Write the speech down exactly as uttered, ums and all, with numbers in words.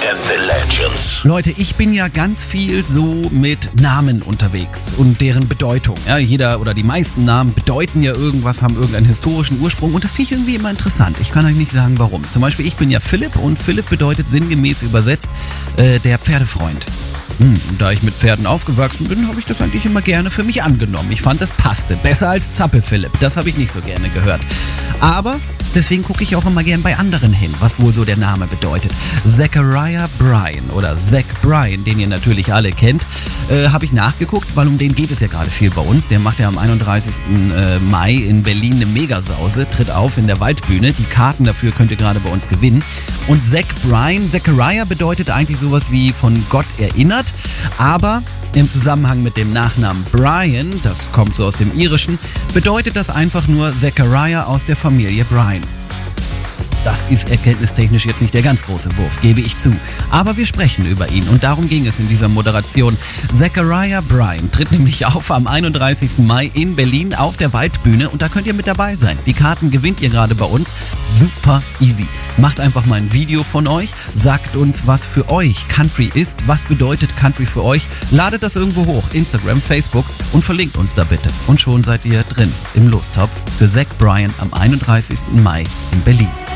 and the Legends. Leute, ich bin ja ganz viel so mit Namen unterwegs und deren Bedeutung. Ja, jeder oder die meisten Namen bedeuten ja irgendwas, haben irgendeinen historischen Ursprung und das finde ich irgendwie immer interessant. Ich kann euch nicht sagen, warum. Zum Beispiel, ich bin ja Philipp und Philipp bedeutet sinngemäß übersetzt äh, der Pferdefreund. Hm, da ich mit Pferden aufgewachsen bin, habe ich das eigentlich immer gerne für mich angenommen. Ich fand, das passte. Besser als Zappel-Philipp. Das habe ich nicht so gerne gehört. Aber deswegen gucke ich auch immer gern bei anderen hin, was wohl so der Name bedeutet. Zachariah Bryan oder Zach Bryan, den ihr natürlich alle kennt, äh, habe ich nachgeguckt, weil um den geht es ja gerade viel bei uns. Der macht ja am einunddreißigsten Mai in Berlin eine Megasause, tritt auf in der Waldbühne. Die Karten dafür könnt ihr gerade bei uns gewinnen. Und Zach Bryan, Zachariah bedeutet eigentlich sowas wie von Gott erinnert, aber im Zusammenhang mit dem Nachnamen Bryan, das kommt so aus dem Irischen, bedeutet das einfach nur Zachariah aus der Familie Bryan. Das ist erkenntnistechnisch jetzt nicht der ganz große Wurf, gebe ich zu. Aber wir sprechen über ihn und darum ging es in dieser Moderation. Zachariah Bryan tritt nämlich auf am einunddreißigsten Mai in Berlin auf der Waldbühne und da könnt ihr mit dabei sein. Die Karten gewinnt ihr gerade bei uns. Super easy. Macht einfach mal ein Video von euch, sagt uns, was für euch Country ist, was bedeutet Country für euch, ladet das irgendwo hoch, Instagram, Facebook und verlinkt uns da bitte. Und schon seid ihr drin im Lostopf für Zach Bryan am einunddreißigsten Mai in Berlin.